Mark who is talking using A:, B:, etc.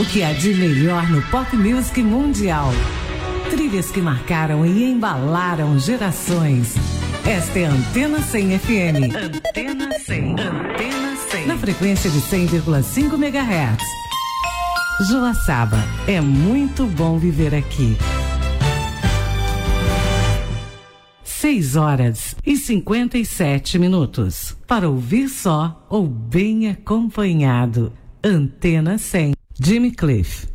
A: O que há de melhor no pop music mundial. Trilhas que marcaram e embalaram gerações. Esta é a Antena 100 FM. Antena 100. Antena 100. Na frequência de 100,5 MHz. Joaçaba, é muito bom viver aqui. 6h57. Para ouvir só ou bem acompanhado. Antena 100. Jimmy Cliff.